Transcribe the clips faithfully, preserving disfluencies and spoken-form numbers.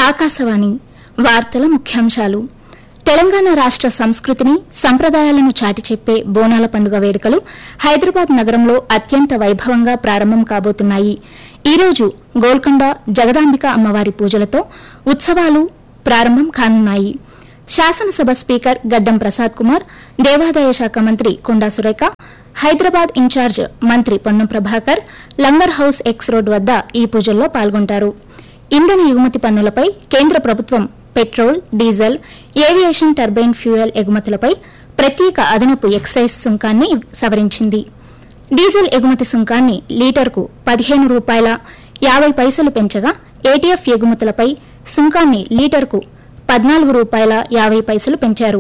ఆకాశవాణి వార్తల ముఖ్యాంశాలు. తెలంగాణ రాష్ట్ర సంస్కృతిని సంప్రదాయాలను చాటి చెప్పే బోనాల పండుగ వేడుకలు హైదరాబాద్ నగరంలో అత్యంత వైభవంగా ప్రారంభం కాబోతున్నాయి. ఈ రోజు గోల్కొండ జగదాంబిక అమ్మవారి పూజలతో ఉత్సవాలు ప్రారంభం కానున్నాయి. శాసనసభ స్పీకర్ గడ్డం ప్రసాద్ కుమార్, దేవాదాయ శాఖ మంత్రి కొండా సురేఖ, హైదరాబాద్ ఇన్ఛార్జ్ మంత్రి Ponnam Prabhakar langar house X road వద్ద ఈ పూజల్లో పాల్గొంటారు. ఇంధన ఎగుమతి పన్నులపై కేంద్ర ప్రభుత్వం petrol, diesel, aviation turbine fuel ఎగుమతులపై ప్రత్యేక అదనపు ఎక్సైజ్ సుంకాన్ని సవరించింది. డీజిల్ ఎగుమతి సుంకాన్ని లీటర్కు పదిహేను రూపాయల యాభై పైసలు పెంచగా ఏటీఎఫ్ ఎగుమతులపై సుంకాన్ని లీటర్కు పద్నాలుగు రూపాయల యాభై పైసలు పెంచారు.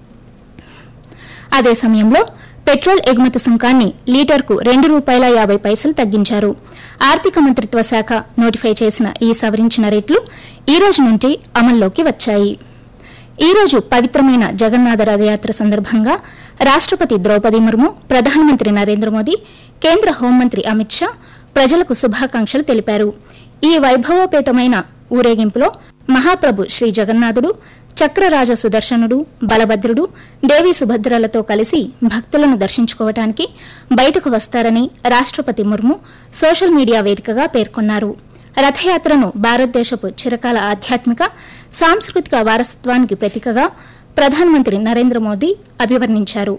అదే సమయంలో పెట్రోల్ ఎగుమతి సుంకాన్ని లీటర్కు రెండు రూపాయల యాభై పైసలు తగ్గించారు. ఆర్థిక మంత్రిత్వ శాఖ నోటిఫై చేసిన ఈ సవరించిన రేట్లు ఈ రోజు నుంచి అమల్లోకి వచ్చాయి. ఈ రోజు పవిత్రమైన జగన్నాథ రథయాత్ర సందర్భంగా రాష్టపతి ద్రౌపది ముర్ము, ప్రధానమంత్రి నరేంద్ర మోదీ, కేంద్ర హోంమంత్రి అమిత్ షా ప్రజలకు శుభాకాంక్షలు తెలిపారు. ఈ వైభవోపేతమైన ఊరేగింపులో మహాప్రభు శ్రీ జగన్నాథుడు, చక్రరాజ సుదర్శనుడు, బలభద్రుడు, దేవీ సుభద్రలతో కలిసి భక్తులను దర్శించుకోవటానికి బయటకు వస్తారని రాష్టపతి ముర్ము సోషల్ మీడియా వేదికగా పేర్కొన్నారు. రథయాత్రను భారతదేశపు చిరకాల ఆధ్యాత్మిక, సాంస్కృతిక వారసత్వానికి ప్రతీకగా ప్రధానమంత్రి నరేంద్ర మోదీ అభివర్ణించారు.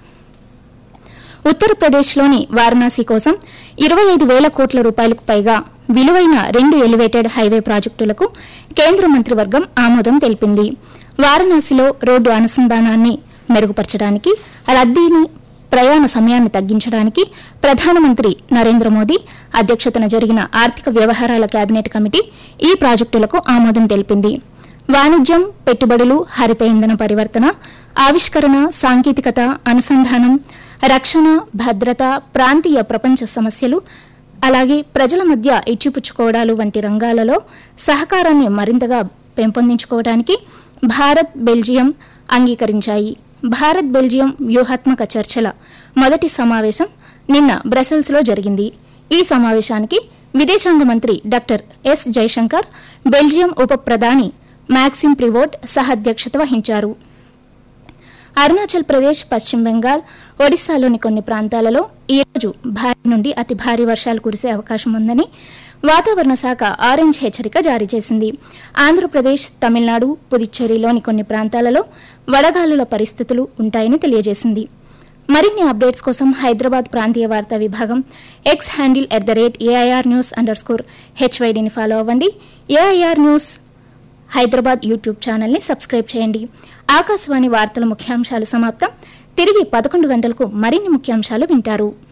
ఉత్తరప్రదేశ్లోని వారణాసి కోసం ఇరవై ఐదు వేల కోట్ల రూపాయలకు పైగా విలువైన రెండు ఎలివేటెడ్ హైవే ప్రాజెక్టులకు కేంద్ర మంత్రివర్గం ఆమోదం తెలిపింది. వారణాసిలో రోడ్డు అనుసంధానాన్ని మెరుగుపరచడానికి, రద్దీని, ప్రయాణ సమయాన్ని తగ్గించడానికి ప్రధానమంత్రి నరేంద్ర మోదీ అధ్యక్షతన జరిగిన ఆర్థిక వ్యవహారాల కేబినెట్ కమిటీ ఈ ప్రాజెక్టులకు ఆమోదం తెలిపింది. వాణిజ్యం, పెట్టుబడులు, హరిత ఇంధన పరివర్తన, ఆవిష్కరణ, సాంకేతికత, అనుసంధానం, రక్షణ, భద్రత, ప్రాంతీయ ప్రపంచ సమస్యలు, అలాగే ప్రజల మధ్య ఇచ్చిపుచ్చుకోవడాలు వంటి రంగాలలో సహకారాన్ని మరింతగా పెంపొందించుకోవడానికి భారత్, బెల్జియం అంగీకరించాయి. భారత్ బెల్జియం వ్యూహాత్మక చర్చల మొదటి సమావేశం నిన్న బ్రసెల్స్లో జరిగింది. ఈ సమావేశానికి విదేశాంగ మంత్రి డాక్టర్ ఎస్ జైశంకర్, బెల్జియం ఉప ప్రధాని మ్యాక్సిమ్ ప్రివోట్ సహాధ్యక్షత వహించారు. అరుణాచల్ ప్రదేశ్, పశ్చిమ బెంగాల్, ఒడిశాలోని కొన్ని ప్రాంతాలలో ఈ రోజు భారీ నుండి అతి భారీ వర్షాలు కురిసే అవకాశం ఉందని వాతావరణ శాఖ ఆరెంజ్ హెచ్చరిక జారీ చేసింది. ఆంధ్రప్రదేశ్, తమిళనాడు, పుదుచ్చేరిలోని కొన్ని ప్రాంతాలలో వడగాలుల పరిస్థితులు ఉంటాయని తెలియజేసింది. మరిన్ని అప్డేట్స్ కోసం హైదరాబాద్ ప్రాంతీయ వార్తా విభాగం X handle at the rate AIR news under score హెచ్వైడీని follow అవ్వండి. ఏఐఆర్ న్యూస్ హైదరాబాద్ యూట్యూబ్ ఛానల్ని సబ్స్క్రైబ్ చేయండి. ఆకాశవాణి వార్తల ముఖ్యాంశాలు సమాప్తం. తిరిగి పదకొండు గంటలకు మరిన్ని ముఖ్యాంశాలు వింటారు.